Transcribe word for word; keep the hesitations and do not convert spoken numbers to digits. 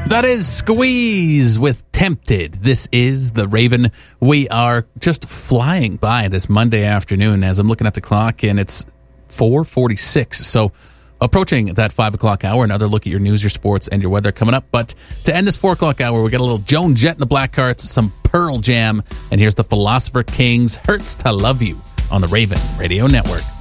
That is Squeeze with Tempted. This is The Raven. We are just flying by this Monday afternoon as I'm looking at the clock, and it's four forty-six. So approaching that five o'clock hour, another look at your news, your sports, and your weather coming up. But to end this four o'clock hour, we got a little Joan Jett and the Blackhearts, some Pearl Jam, and here's the Philosopher Kings, Hurts to Love You on the Raven Radio Network.